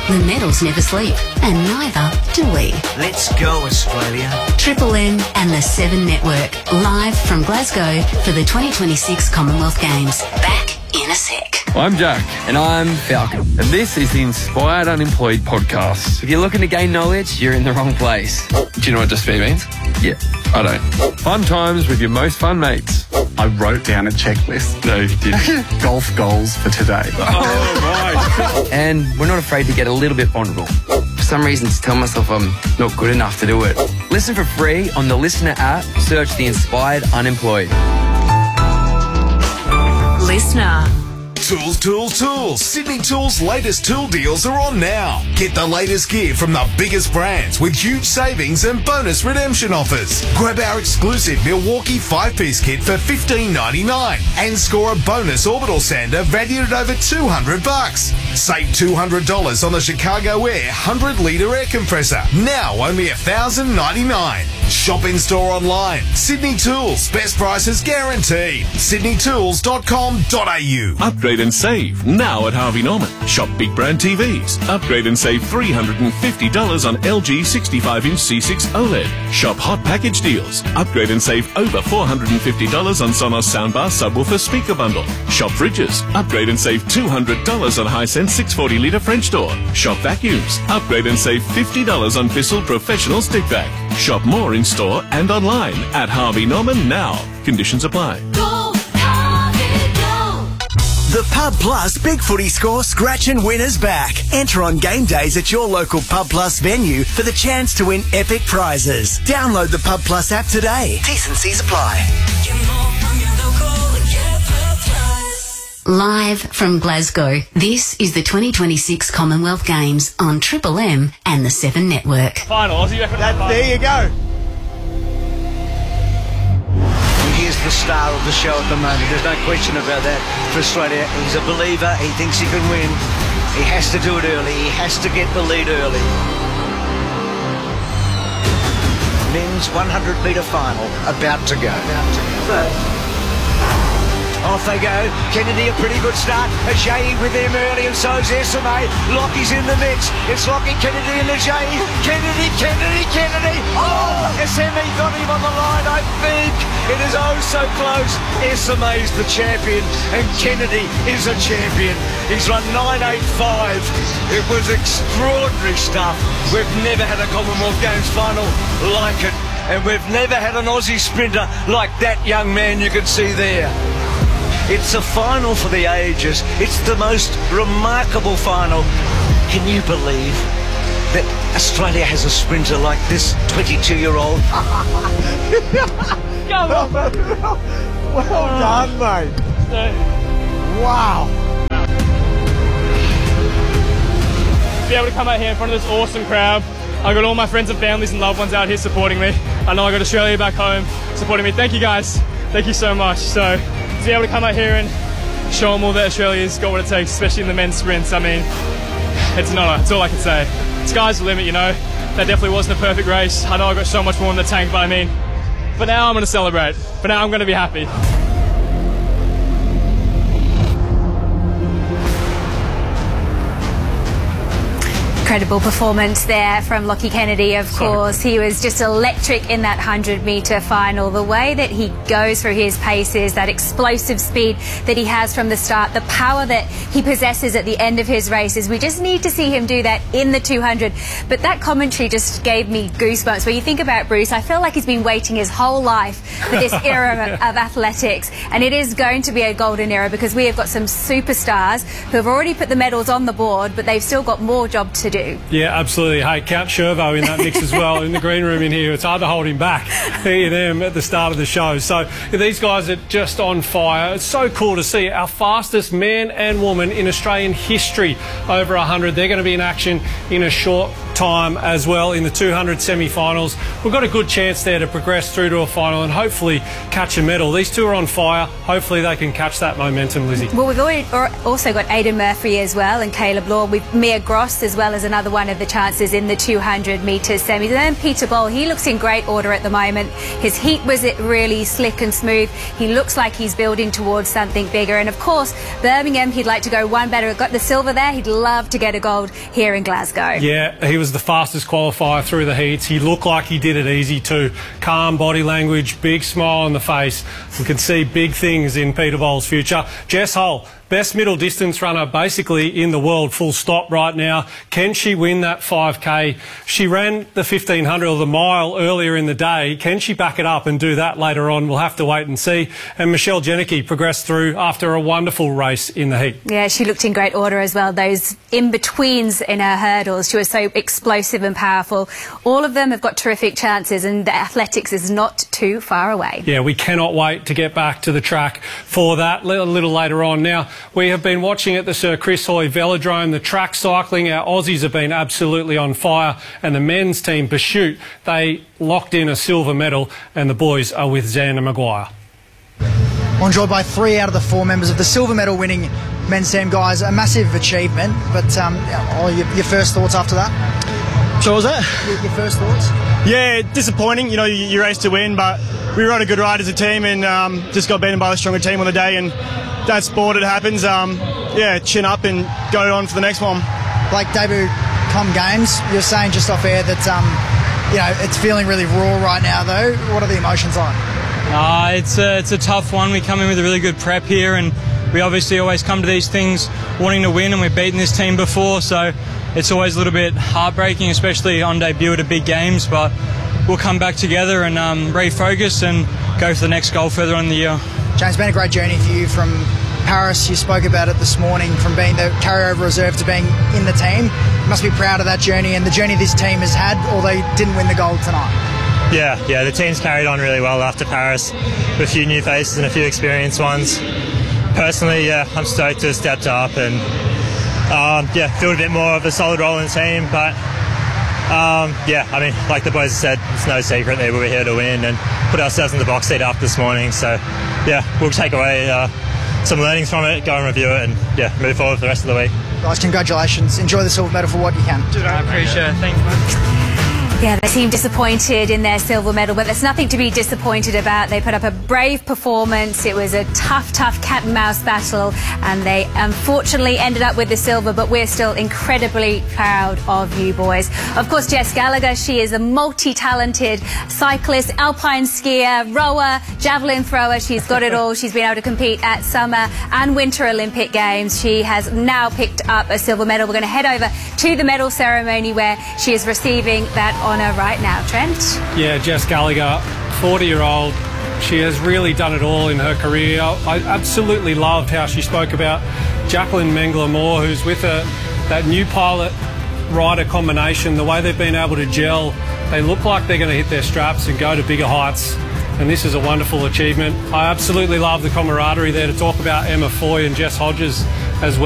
The medals never sleep, and neither do we. Let's go, Australia. Triple M and the 7 Network, live from Glasgow for the 2026 Commonwealth Games. Back in a sec. I'm Jack. And I'm Falcon. And this is the Inspired Unemployed podcast. If you're looking to gain knowledge, you're in the wrong place. Do you know what just be means? Yeah. I don't. Fun times with your most fun mates. I wrote down a checklist. No, you didn't. Golf goals for today. Oh, right. And we're not afraid to get a little bit vulnerable. For some reason, to tell myself I'm not good enough to do it. Listen for free on the Listener app. Search the Inspired Unemployed. Listener. Tools. Sydney Tools' latest tool deals are on now. Get the latest gear from the biggest brands with huge savings and bonus redemption offers. Grab our exclusive Milwaukee 5-piece kit for $15.99 and score a bonus orbital sander valued at over $200. Save $200 on the Chicago Air 100-litre air compressor. Now only $1,099. Shop in store online. Sydney Tools. Best prices guaranteed. sydneytools.com.au. Upgrade and save now at Harvey Norman. Shop big brand TVs. Upgrade and save $350 on LG 65-inch C6 OLED. Shop hot package deals. Upgrade and save over $450 on Sonos soundbar subwoofer speaker bundle. Shop fridges. Upgrade and save $200 on Hisense 640-litre French door. Shop vacuums. Upgrade and save $50 on Bissell professional stick vac. Shop more in store and online at Harvey Norman now. Conditions apply. The Pub Plus Big Footy Score Scratch and Win is back. Enter on game days at your local Pub Plus venue for the chance to win epic prizes. Download the Pub Plus app today. T&Cs apply. Live from Glasgow, this is the 2026 Commonwealth Games on Triple M and the 7 Network. Final, Aussie record. There you go. He is the star of the show at the moment. There's no question about that for Australia. He's a believer. He thinks he can win. He has to do it early. He has to get the lead early. Men's 100-metre final about to go. Off they go. Kennedy, a pretty good start. Ajayi with them early, and so's SMA. Lockie's in the mix. It's Lockie, Kennedy, and Ajayi. Kennedy. Oh, SMA got him on the line, I think. It is oh so close. SMA's the champion, and Kennedy is a champion. He's run 9.85. It was extraordinary stuff. We've never had a Commonwealth Games final like it, and we've never had an Aussie sprinter like that young man you can see there. It's a final for the ages. It's the most remarkable final. Can you believe that Australia has a sprinter like this 22-year-old? Come on, Well done, mate. Wow. To be able to come out here in front of this awesome crowd. I got all my friends and families and loved ones out here supporting me. I know I got Australia back home supporting me. Thank you guys. Thank you so much. So to be able to come out here and show them all that Australia's got what it takes, especially in the men's sprints, I mean, it's an honour. That's all I can say. Sky's the limit, you know. That definitely wasn't a perfect race. I know I got so much more in the tank, but I mean, for now I'm going to celebrate. For now I'm going to be happy. Incredible performance there from Lockie Kennedy, of course. He was just electric in that 100-metre final. The way that he goes through his paces, that explosive speed that he has from the start, the power that he possesses at the end of his races. We just need to see him do that in the 200. But that commentary just gave me goosebumps. When you think about Bruce, I feel like he's been waiting his whole life for this era of athletics. And it is going to be a golden era because we have got some superstars who have already put the medals on the board, but they've still got more job to do. Yeah, absolutely. Hey, Count Shervo in that mix as well in the green room in here. It's hard to hold him back. Hear them at the start of the show. So these guys are just on fire. It's so cool to see our fastest man and woman in Australian history over 100. They're going to be in action in a short time as well in the 200 semi-finals. We've got a good chance there to progress through to a final and hopefully catch a medal. These two are on fire. Hopefully they can catch that momentum, Lizzie. Well, we've also got Aidan Murphy as well and Caleb Law with Mia Gross as well as another one of the chances in the 200 metres semis. And then Peter Bol, he looks in great order at the moment. His heat was really slick and smooth. He looks like he's building towards something bigger. And of course, Birmingham, he'd like to go one better. Got the silver there. He'd love to get a gold here in Glasgow. Yeah, he was the fastest qualifier through the heats. He looked like he did it easy too. Calm body language, big smile on the face. We can see big things in Peter Bol's future. Jess Hull, best middle distance runner basically in the world, full stop right now. Can she win that 5K? She ran the 1500 or the mile earlier in the day. Can she back it up and do that later on? We'll have to wait and see. And Michelle Janicki progressed through after a wonderful race in the heat. Yeah, she looked in great order as well. Those in-betweens in her hurdles, she was so explosive and powerful. All of them have got terrific chances, and the athletics is not too far away. Yeah, we cannot wait to get back to the track for that a little later on. Now, we have been watching at the Sir Chris Hoy Velodrome, the track cycling. Our Aussies have been absolutely on fire, and the men's team, Pursuit, they locked in a silver medal, and the boys are with Xander Maguire. Well, enjoyed by 3 out of the 4 members of the silver medal winning men's team, guys. A massive achievement, but your first thoughts after that? So what was that? Your first thoughts? Yeah, disappointing. You know, you race to win, but we rode a good ride as a team and just got beaten by a stronger team on the day, and that's sport, it happens. Yeah, chin up and go on for the next one. Like debut com games, you're saying just off air that you know, it's feeling really raw right now though. What are the emotions like? It's a tough one. We come in with a really good prep here, and we obviously always come to these things wanting to win, and we've beaten this team before, so it's always a little bit heartbreaking, especially on debut at a big games, but we'll come back together and refocus and go for the next goal further on in the year. James, it's been a great journey for you from Paris. You spoke about it this morning, from being the carryover reserve to being in the team. You must be proud of that journey and the journey this team has had, although you didn't win the gold tonight. Yeah, the team's carried on really well after Paris, with a few new faces and a few experienced ones. Personally, yeah, I'm stoked to have stepped up and filled a bit more of a solid role in the team, but yeah, I mean, like the boys said, it's no secret that we're here to win and put ourselves in the box seat after this morning, so yeah, we'll take away some learnings from it, go and review it, and yeah, move forward for the rest of the week. Guys, congratulations. Enjoy the silver medal for what you can. I appreciate it. Thank you. Yeah, they seem disappointed in their silver medal, but there's nothing to be disappointed about. They put up a brave performance. It was a tough cat and mouse battle, and they unfortunately ended up with the silver, but we're still incredibly proud of you boys. Of course, Jess Gallagher, she is a multi-talented cyclist, alpine skier, rower, javelin thrower. She's got it all. She's been able to compete at summer and winter Olympic Games. She has now picked up a silver medal. We're going to head over to the medal ceremony where she is receiving that honour right now. Trent? Yeah, Jess Gallagher, 40-year-old. She has really done it all in her career. I absolutely loved how she spoke about Jacqueline Mengler-Moore, who's with her, that new pilot-rider combination, the way they've been able to gel. They look like they're going to hit their straps and go to bigger heights, and this is a wonderful achievement. I absolutely love the camaraderie there to talk about Emma Foy and Jess Hodges as well.